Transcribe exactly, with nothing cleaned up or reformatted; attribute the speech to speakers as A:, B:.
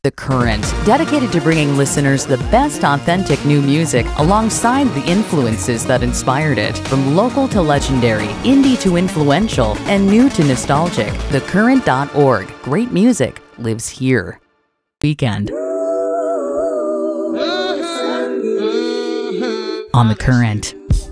A: The Current, dedicated to bringing listeners the best authentic new music alongside the influences that inspired it. From local to legendary, indie to influential, and new to nostalgic, the current dot org. Great music lives here. Weekend. On The Current.